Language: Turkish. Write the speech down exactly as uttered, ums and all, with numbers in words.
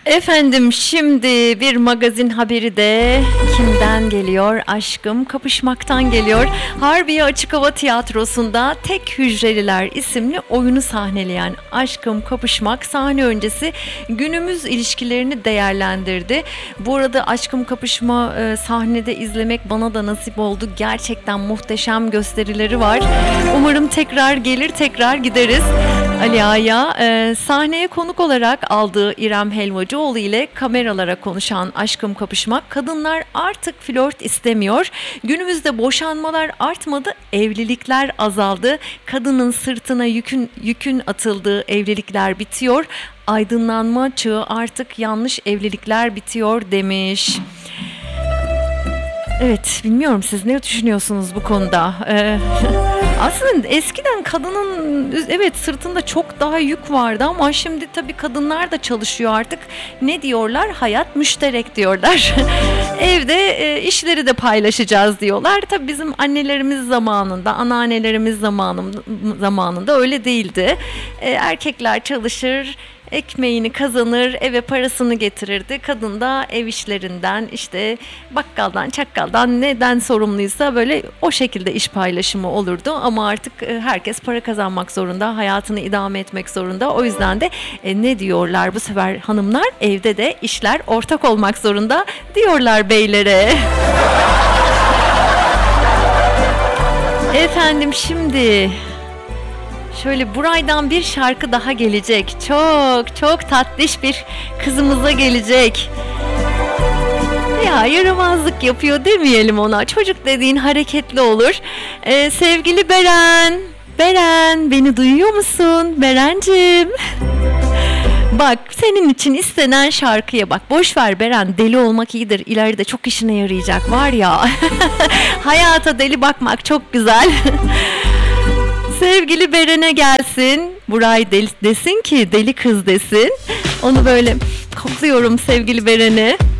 Efendim şimdi bir magazin haberi de kimden geliyor? Aşkım Kapışmak'tan geliyor. Harbiye Açık Hava Tiyatrosu'nda Tek Hücreliler isimli oyunu sahneleyen Aşkım Kapışmak sahne öncesi günümüz ilişkilerini değerlendirdi. Bu arada Aşkım Kapışma e, sahnede izlemek bana da nasip oldu. Gerçekten muhteşem gösterileri var. Umarım tekrar gelir, tekrar gideriz. Ali Ağa'ya e, sahneye konuk olarak aldığı İrem Helvacıoğlu ile kameralara konuşan Aşkım Kapışmak, kadınlar artık flört istemiyor. Günümüzde boşanmalar artmadı, evlilikler azaldı. Kadının sırtına yükün, yükün atıldığı evlilikler bitiyor. Aydınlanma çağı artık, yanlış evlilikler bitiyor demiş. Evet, bilmiyorum siz ne düşünüyorsunuz bu konuda? Ee, aslında eskiden kadının evet sırtında çok daha yük vardı ama şimdi tabii kadınlar da çalışıyor artık. Ne diyorlar? Hayat müşterek diyorlar. Evde e, işleri de paylaşacağız diyorlar. Tabii bizim annelerimiz zamanında, anneannelerimiz zamanında, zamanında öyle değildi. E, erkekler çalışır, ekmeğini kazanır, eve parasını getirirdi. Kadın da ev işlerinden, işte bakkaldan, çakkaldan neden sorumluysa böyle o şekilde iş paylaşımı olurdu. Ama artık herkes para kazanmak zorunda, hayatını idame etmek zorunda. O yüzden de e, ne diyorlar bu sefer hanımlar? Evde de işler ortak olmak zorunda diyorlar beylere. Efendim şimdi... Şöyle Buray'dan bir şarkı daha gelecek. Çok çok tatlış bir kızımıza gelecek. Ya yaramazlık yapıyor demeyelim ona. Çocuk dediğin hareketli olur. Ee, sevgili Beren. Beren, beni duyuyor musun? Berencim. Bak senin için istenen şarkıya bak. Boş ver Beren, deli olmak iyidir. İleride çok işine yarayacak var ya. Hayata deli bakmak çok güzel. Sevgili Beren'e gelsin. Buray deli, desin ki deli kız desin. Onu böyle kokluyorum sevgili Beren'i.